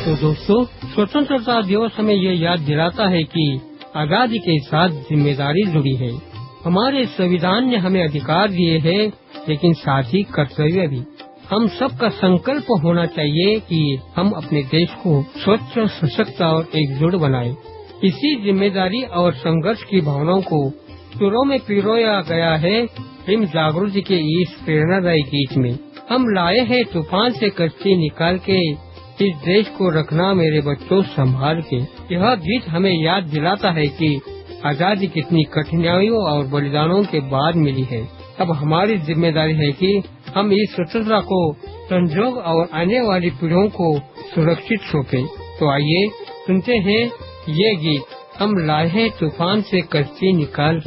तो दोस्तों, स्वतंत्रता दिवस हमें ये याद दिलाता है कि आजादी के साथ जिम्मेदारी जुड़ी है। हमारे संविधान ने हमें अधिकार दिए हैं, लेकिन साथ ही कर्तव्य भी। हम सबका संकल्प होना चाहिए कि हम अपने देश को स्वच्छ, सशक्त और एकजुट बनाएं। इसी जिम्मेदारी और संघर्ष की भावनाओं को सुरों में पिरोया गया है हिम जागृति के इस प्रेरणादायी गीत में। हम लाए हैं तूफान से कश्ती निकाल के, इस देश को रखना मेरे बच्चों संभाल के। यह गीत हमें याद दिलाता है कि आजादी कितनी कठिनाइयों और बलिदानों के बाद मिली है। अब हमारी जिम्मेदारी है कि हम इस स्वतंत्रता को संजोग और आने वाली पीढ़ियों को सुरक्षित सौंपे। तो आइए सुनते हैं ये गीत, हम लाए हैं तूफान से कश्ती निकाल